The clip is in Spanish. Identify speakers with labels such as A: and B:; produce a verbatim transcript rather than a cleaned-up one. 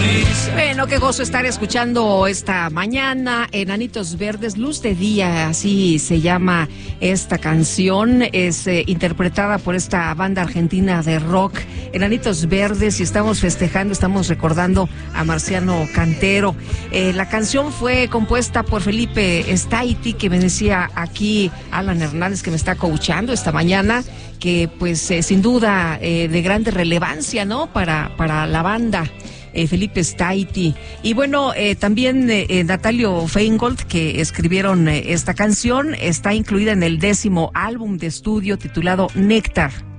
A: Bueno, qué gozo estar escuchando esta mañana Enanitos Verdes, Luz de Día, así se llama esta canción. Es eh, interpretada por esta banda argentina de rock, Enanitos Verdes, y estamos festejando, estamos recordando a Marciano Cantero. Eh, la canción fue compuesta por Felipe Staiti, que me decía aquí Alan Hernández, que me está coachando esta mañana, que pues eh, sin duda eh, de grande relevancia, ¿no? Para, para la banda. Eh, Felipe Staiti. Y bueno, eh, también eh, Natalio Feingold, que escribieron eh, esta canción, está incluida en el décimo álbum de estudio titulado Néctar.